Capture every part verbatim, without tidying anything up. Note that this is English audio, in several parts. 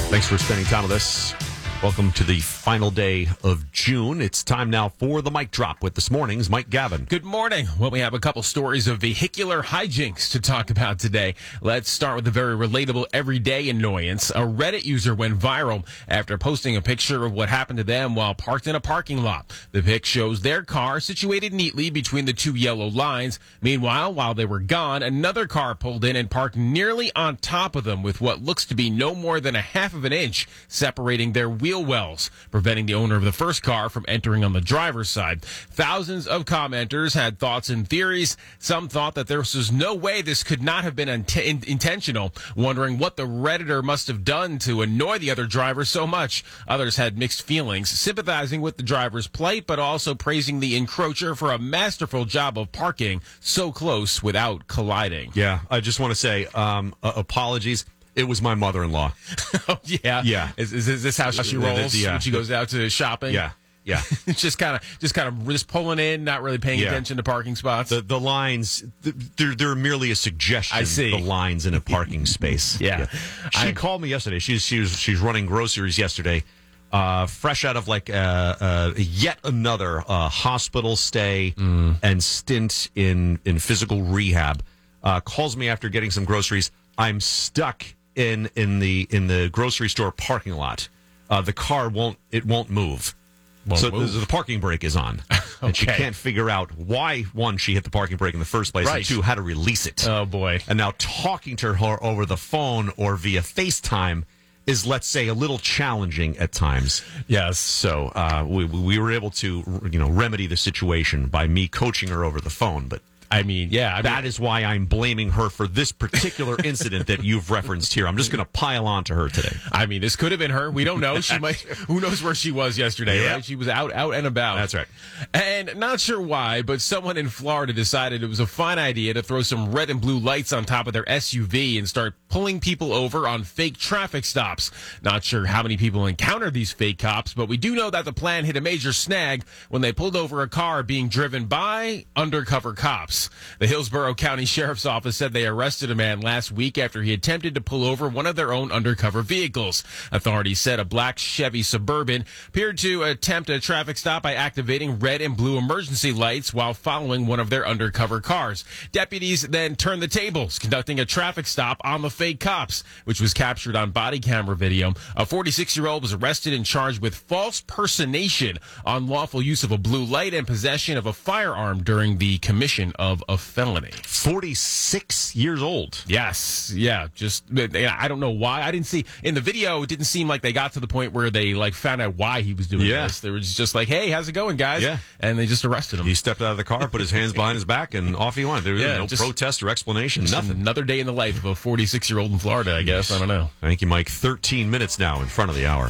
Thanks for spending time with us. Welcome to the final day of June. It's time now for the Mic Drop with this morning's Mike Gavin. Good morning. Well, we have a couple stories of vehicular hijinks to talk about today. Let's start with a very relatable everyday annoyance. A Reddit user went viral after posting a picture of what happened to them while parked in a parking lot. The pic shows their car situated neatly between the two yellow lines. Meanwhile, while they were gone, another car pulled in and parked nearly on top of them with what looks to be no more than a half of an inch separating their wheels. Wheel wells, preventing the owner of the first car from entering on the driver's side. Thousands of commenters had thoughts and theories. Some thought that there was no way this could not have been int- intentional, wondering what the Redditor must have done to annoy the other driver so much. Others had mixed feelings, sympathizing with the driver's plight, but also praising the encroacher for a masterful job of parking so close without colliding. Yeah, I just want to say um, uh, apologies. It was my mother-in-law. Oh, yeah. Yeah. Is, is, is this how she rolls yeah. when she goes out to shopping? Yeah. Yeah. just kind of, just kind of, just pulling in, not really paying Yeah. attention to parking spots. The the lines, they're, they're merely a suggestion. I see. The lines in a parking space. Yeah. She I- called me yesterday. She's she was she's running groceries yesterday, uh, fresh out of like uh, uh, yet another uh, hospital stay Mm. and stint in in physical rehab. Uh, calls me after getting some groceries. I'm stuck in in the in the grocery store parking lot. Uh, the car won't it won't move. Won't so move. The, the parking brake is on, and she Okay. can't figure out why, one, she hit the parking brake in the first place, Right. and two, how to release it. Oh, boy. And now talking to her over the phone or via FaceTime is, let's say, a little challenging at times. Yes. So uh, we we were able to, you know, remedy the situation by me coaching her over the phone, but. I mean, yeah. I mean, That is why I'm blaming her for this particular incident that you've referenced here. I'm just going to pile on to her today. I mean, this could have been her. We don't know. She might. Who knows where she was yesterday? Yeah. Right? She was out, out and about. That's right. And not sure why, but someone in Florida decided it was a fine idea to throw some red and blue lights on top of their S U V and start pulling people over on fake traffic stops. Not sure how many people encountered these fake cops, but we do know that the plan hit a major snag when they pulled over a car being driven by undercover cops. The Hillsborough County Sheriff's Office said they arrested a man last week after he attempted to pull over one of their own undercover vehicles. Authorities said a black Chevy Suburban appeared to attempt a traffic stop by activating red and blue emergency lights while following one of their undercover cars. Deputies then turned the tables, conducting a traffic stop on the fake cops, which was captured on body camera video. A forty-six-year-old was arrested and charged with false personation, unlawful use of a blue light, and possession of a firearm during the commission of a felony. forty-six years old. Yes, yeah, just I don't know why. I didn't see in the video. It didn't seem like they got to the point where they like found out why he was doing Yeah. this. They were just like, "Hey, how's it going, guys?" Yeah. And they just arrested him. He stepped out of the car, put his hands behind his back, and off he went. There was Yeah, no just- protest or explanation, Just nothing. Another day in the life of a forty-six-year-old in Florida, I guess. I don't know. Thank you, Mike. thirteen minutes now in front of the hour.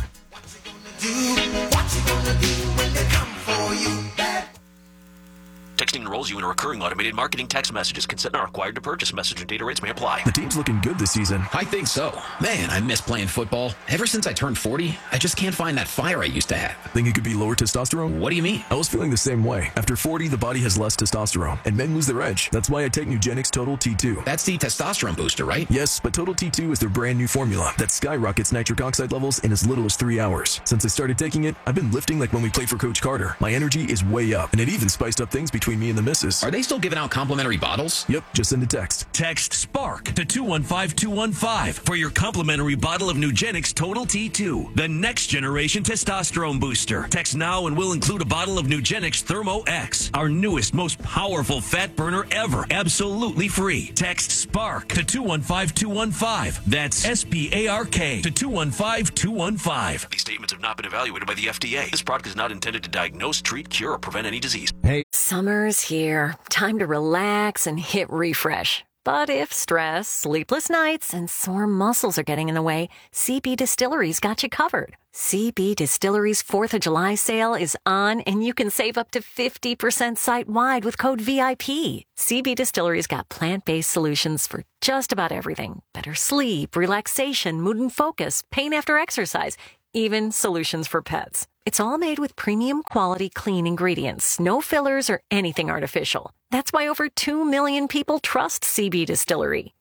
Texting enrolls you in a recurring automated marketing text messages. Consent not required to purchase. Message and data rates may apply. The team's looking good this season. I think so. Man, I miss playing football. Ever since I turned forty, I just can't find that fire I used to have. Think it could be lower testosterone? What do you mean? I was feeling the same way. After forty, the body has less testosterone, and men lose their edge. That's why I take Nugenix Total T two. That's the testosterone booster, right? Yes, but Total T two is their brand new formula that skyrockets nitric oxide levels in as little as three hours. Since I started taking it, I've been lifting like when we played for Coach Carter. My energy is way up, and it even spiced up things between me and the missus. Are they still giving out complimentary bottles? Yep, just send a text. Text SPARK to two one five two one five for your complimentary bottle of Nugenix Total T two, the next generation testosterone booster. Text now and we'll include a bottle of Nugenix Thermo X, our newest, most powerful fat burner ever, absolutely free. Text SPARK to two one five two one five. That's S P A R K to two one five two one five. These statements have not been evaluated by the F D A. This product is not intended to diagnose, treat, cure, or prevent any disease. Summer's here. Time to relax and hit refresh. But if stress, sleepless nights, and sore muscles are getting in the way, C B Distillery's got you covered. C B Distillery's fourth of July sale is on, and you can save up to fifty percent site-wide with code V I P. C B Distillery's got plant-based solutions for just about everything. Better sleep, relaxation, mood and focus, pain after exercise, even solutions for pets. It's all made with premium quality clean ingredients, no fillers or anything artificial. That's why over two million people trust C B Distillery.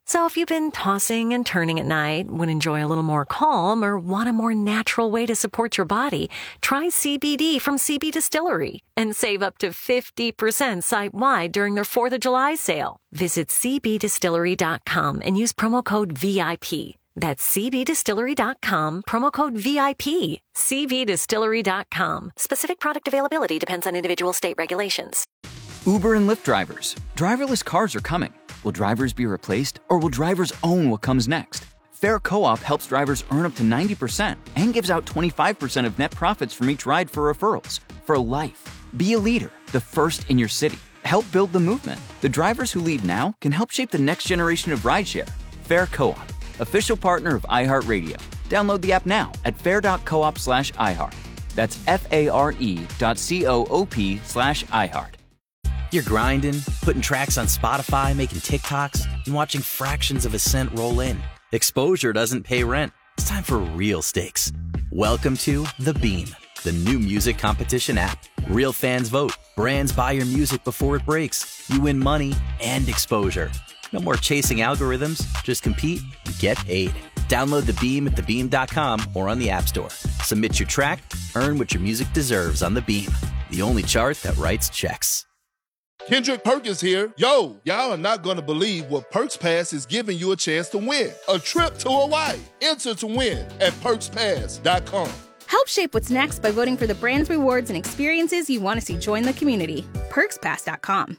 So if you've been tossing and turning at night, would enjoy a little more calm, or want a more natural way to support your body, try C B D from C B Distillery and save up to fifty percent site-wide during their fourth of July sale. Visit c b distillery dot com and use promo code V I P. That's c b distillery dot com, promo code V I P. c b distillery dot com. Specific product availability depends on individual state regulations. Uber and Lyft drivers. Driverless cars are coming. Will drivers be replaced, or will drivers own what comes next? Fair Co-op helps drivers earn up to ninety percent and gives out twenty-five percent of net profits from each ride for referrals. For life. Be a leader, the first in your city. Help build the movement. The drivers who lead now can help shape the next generation of rideshare. Fair Co-op, official partner of iHeartRadio. Download the app now at fair.coop slash iHeart. That's F-A-R-E dot C-O-O-P slash iHeart. You're grinding, putting tracks on Spotify, making TikToks, and watching fractions of a cent roll in. Exposure doesn't pay rent. It's time for real stakes. Welcome to The Beam, the new music competition app. Real fans vote. Brands buy your music before it breaks. You win money and exposure. No more chasing algorithms. Just compete and get paid. Download The Beam at the beam dot com or on the App Store. Submit your track, earn what your music deserves on The Beam, the only chart that writes checks. Kendrick Perkins here. Yo, y'all are not going to believe what Perks Pass is giving you a chance to win. A trip to Hawaii. Enter to win at perks pass dot com. Help shape what's next by voting for the brands, rewards, and experiences you want to see join the community. perks pass dot com.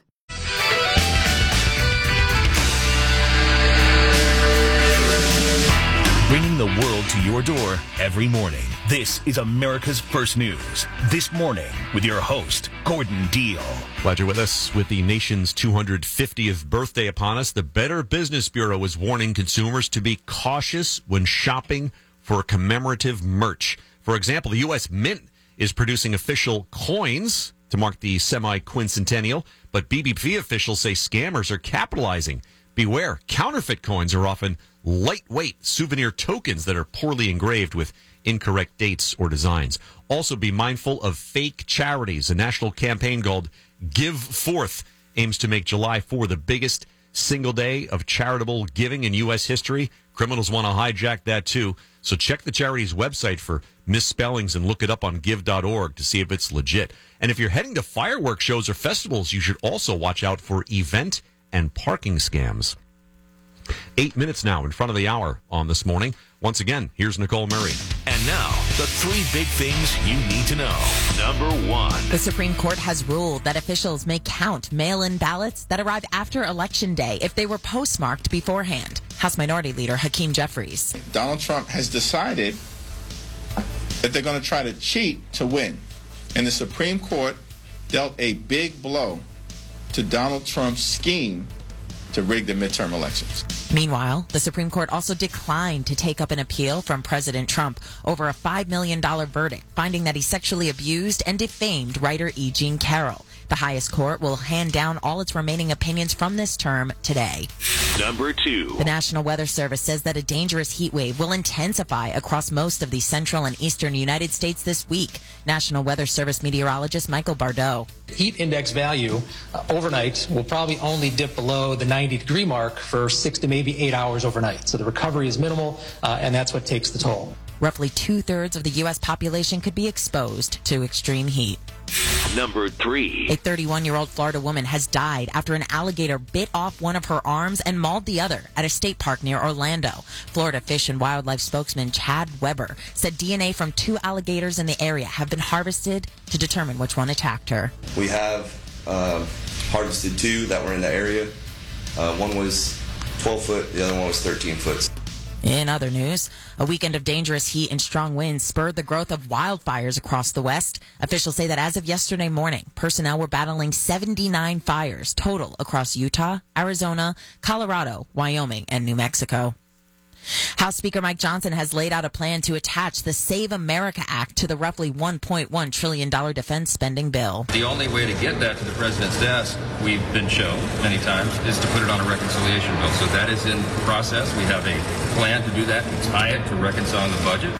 Bringing the world to your door every morning. This is America's First News. This morning with your host, Gordon Deal. Glad you're with us. With the nation's two hundred fiftieth birthday upon us, the Better Business Bureau is warning consumers to be cautious when shopping for commemorative merch. For example, the U S Mint is producing official coins to mark the semi-quincentennial, but B B P officials say scammers are capitalizing. Beware, counterfeit coins are often lightweight souvenir tokens that are poorly engraved with incorrect dates or designs. Also, be mindful of fake charities. A national campaign called Give Forth aims to make July fourth the biggest single day of charitable giving in U S history. Criminals want to hijack that too. So check the charity's website for misspellings and look it up on give dot org to see if it's legit. And if you're heading to fireworks shows or festivals, you should also watch out for event and parking scams. Eight minutes now in front of the hour on This Morning. Once again, here's Nicole Murray. And now, the three big things you need to know. Number one. The Supreme Court has ruled that officials may count mail-in ballots that arrive after Election Day if they were postmarked beforehand. House Minority Leader Hakeem Jeffries. Donald Trump has decided that they're going to try to cheat to win. And the Supreme Court dealt a big blow to Donald Trump's scheme to rig the midterm elections. Meanwhile, the Supreme Court also declined to take up an appeal from President Trump over a five million dollars verdict, finding that he sexually abused and defamed writer E. Jean Carroll. The highest court will hand down all its remaining opinions from this term today. Number two. The National Weather Service says that a dangerous heat wave will intensify across most of the central and eastern United States this week. National Weather Service meteorologist Michael Bardot. Heat index value uh, overnight will probably only dip below the ninety degree mark for six to maybe eight hours overnight. So the recovery is minimal, uh, and that's what takes the toll. Roughly two-thirds of the U S population could be exposed to extreme heat. Number three. A thirty-one-year-old Florida woman has died after an alligator bit off one of her arms and mauled the other at a state park near Orlando. Florida Fish and Wildlife spokesman Chad Weber said D N A from two alligators in the area have been harvested to determine which one attacked her. We have uh, harvested two that were in the area. Uh, one was twelve foot, the other one was thirteen foot. In other news, a weekend of dangerous heat and strong winds spurred the growth of wildfires across the West. Officials say that as of yesterday morning, personnel were battling seventy-nine fires total across Utah, Arizona, Colorado, Wyoming, and New Mexico. House Speaker Mike Johnson has laid out a plan to attach the Save America Act to the roughly one point one trillion dollars defense spending bill. The only way to get that to the president's desk, we've been shown many times, is to put it on a reconciliation bill. So that is in process. We have a plan to do that and tie it to reconcile the budget.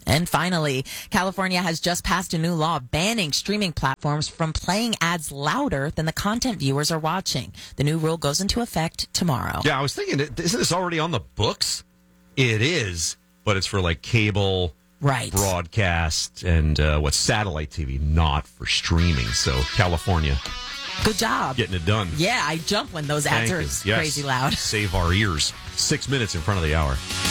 And finally, California has just passed a new law banning streaming platforms from playing ads louder than the content viewers are watching. The new rule goes into effect tomorrow. Yeah, I was thinking, isn't this already on the books? It is, but it's for like cable, right, broadcast, and uh, what satellite T V, not for streaming. So California, good job getting it done. Yeah, I jump when those ads Thank are you. Yes. crazy loud. Save our ears. Six minutes in front of the hour.